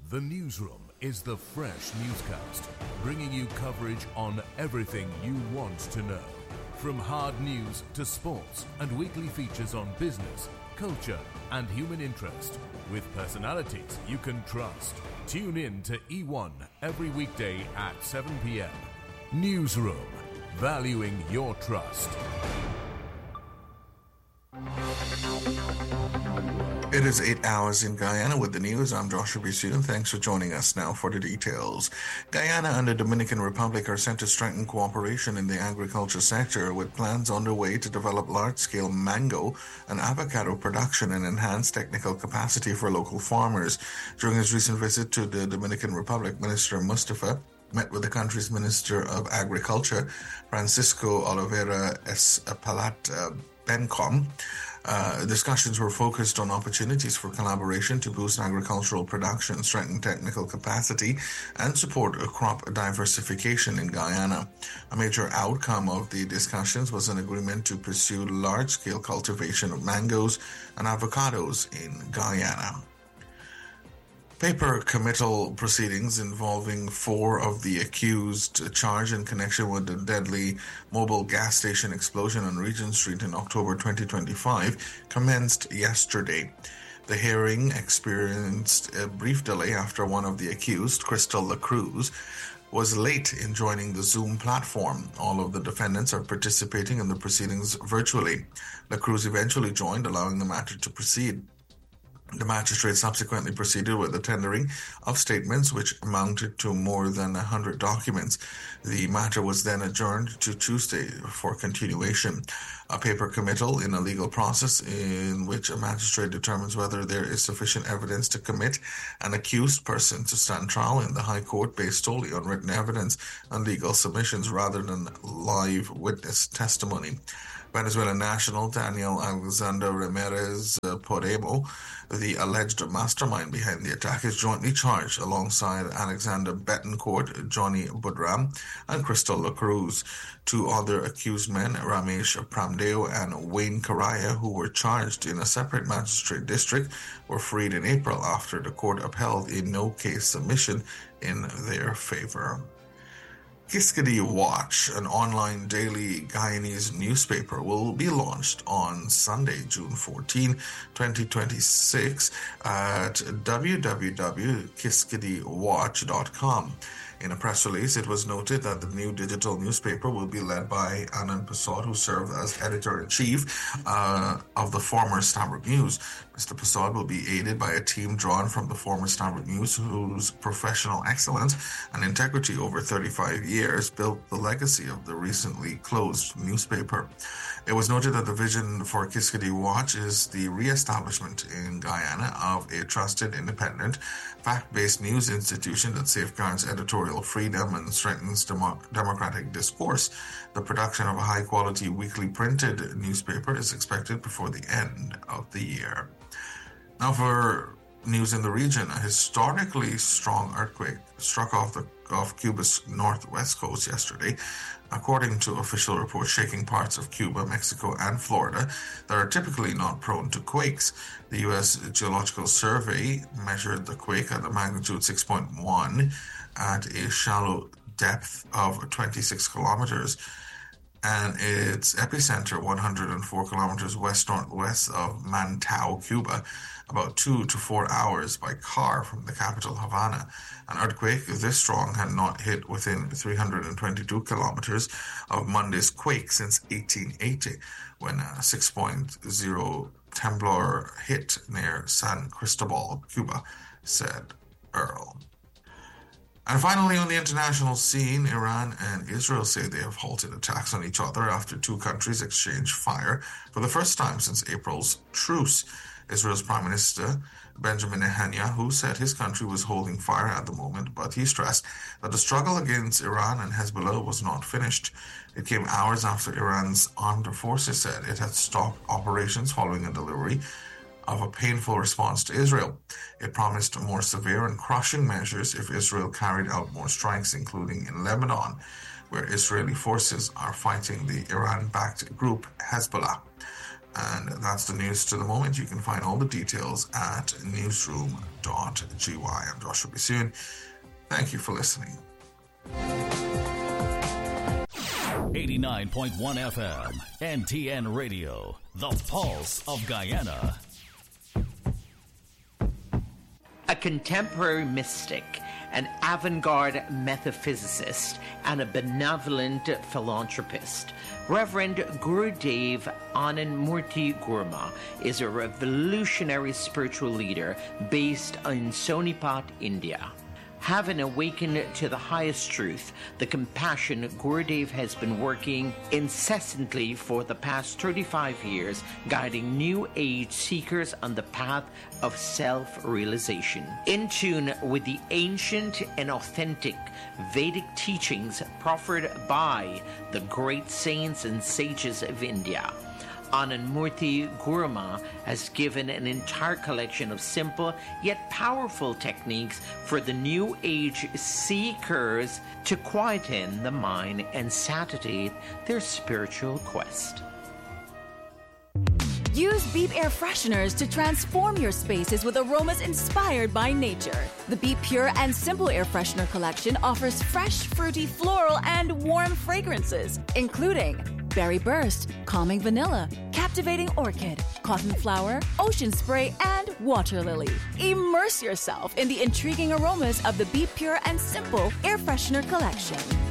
The Newsroom is the fresh newscast, bringing you coverage on everything you want to know. From hard news to sports and weekly features on business, culture and human interest, with personalities you can trust. Tune in to E1 every weekday at 7 p.m. Newsroom, valuing your trust. It is 8 hours in Guyana with the news. I'm Joshua B. Student. Thanks for joining us now for the details. Guyana and the Dominican Republic are set to strengthen cooperation in the agriculture sector, with plans underway to develop large-scale mango and avocado production and enhance technical capacity for local farmers. During his recent visit to the Dominican Republic, Minister Mustafa met with the country's Minister of Agriculture, Francisco Oliveira Espaillat Bencom. Discussions were focused on opportunities for collaboration to boost agricultural production, strengthen technical capacity, and support crop diversification in Guyana. A major outcome of the discussions was an agreement to pursue large-scale cultivation of mangoes and avocados in Guyana. Paper committal proceedings involving 4 of the accused charged in connection with the deadly mobile gas station explosion on Regent Street in October 2025 commenced yesterday. The hearing experienced a brief delay after one of the accused, Crystal LaCruz, was late in joining the Zoom platform. All of the defendants are participating in the proceedings virtually. LaCruz eventually joined, allowing the matter to proceed. The magistrate subsequently proceeded with the tendering of statements, which amounted to more than 100 documents. The matter was then adjourned to Tuesday for continuation. A paper committal in a legal process in which a magistrate determines whether there is sufficient evidence to commit an accused person to stand trial in the High Court based solely on written evidence and legal submissions rather than live witness testimony. Venezuelan national Daniel Alexander Ramirez Poremo, the alleged mastermind behind the attack, is jointly charged alongside Alexander Betancourt, Johnny Budram, and Crystal LaCruz. 2 other accused men, Ramesh Pramdeo and Wayne Karaya, who were charged in a separate magistrate district, were freed in April after the court upheld a no-case submission in their favor. Kiskadee Watch, an online daily Guyanese newspaper, will be launched on Sunday, June 14, 2026 at www.kiskadeewatch.com. In a press release, it was noted that the new digital newspaper will be led by Anand Pasod, who served as editor-in-chief of the former Stabroek News. Mr. Pasod will be aided by a team drawn from the former Stabroek News, whose professional excellence and integrity over 35 years built the legacy of the recently closed newspaper. It was noted that the vision for Kiskadee Watch is the re-establishment in Guyana of a trusted, independent, fact-based news institution that safeguards editorial freedom and strengthens democratic discourse. The production of a high-quality weekly printed newspaper is expected before the end of the year. Now for news in the region, a historically strong earthquake struck off Cuba's northwest coast yesterday, according to official reports shaking parts of Cuba, Mexico, and Florida that are typically not prone to quakes. The U.S. Geological Survey measured the quake at a magnitude 6.1 at a shallow depth of 26 kilometers, and its epicenter 104 kilometers west-northwest of Mantau, Cuba, about 2 to 4 hours by car from the capital, Havana. An earthquake this strong had not hit within 322 kilometers of Monday's quake since 1880, when a 6.0 temblor hit near San Cristobal, Cuba, said Earl. And finally, on the international scene, Iran and Israel say they have halted attacks on each other after 2 countries exchanged fire for the first time since April's truce. Israel's Prime Minister Benjamin Netanyahu said his country was holding fire at the moment, but he stressed that the struggle against Iran and Hezbollah was not finished. It came hours after Iran's armed forces said it had stopped operations following a delivery of a painful response to Israel. It promised more severe and crushing measures if Israel carried out more strikes, including in Lebanon, where Israeli forces are fighting the Iran-backed group Hezbollah. And that's the news to the moment. You can find all the details at newsroom.gy. I'm Joshua Bisoon. Thank you for listening. 89.1 FM, NTN Radio, the pulse of Guyana. A contemporary mystic, an avant-garde metaphysicist, and a benevolent philanthropist, Reverend Gurudev Anandamurti Gurma is a revolutionary spiritual leader based in Sonipat, India. Having awakened to the highest truth, the compassion, Gurudev has been working incessantly for the past 35 years, guiding new age seekers on the path of self-realization. In tune with the ancient and authentic Vedic teachings proffered by the great saints and sages of India, Anandamurti Gurma has given an entire collection of simple yet powerful techniques for the new age seekers to quieten the mind and satiate their spiritual quest. Use Beep Air Fresheners to transform your spaces with aromas inspired by nature. The Beep Pure and Simple Air Freshener collection offers fresh, fruity, floral, and warm fragrances, including Berry Burst, Calming Vanilla, Captivating Orchid, Cotton Flower, Ocean Spray, and Water Lily. Immerse yourself in the intriguing aromas of the Beep Pure and Simple Air Freshener collection.